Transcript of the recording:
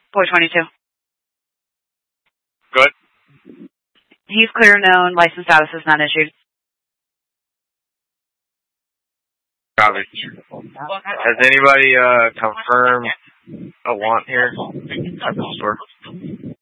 422. Good. He's clear known. License status is not issued. Copy. Has anybody confirmed a want here at the store?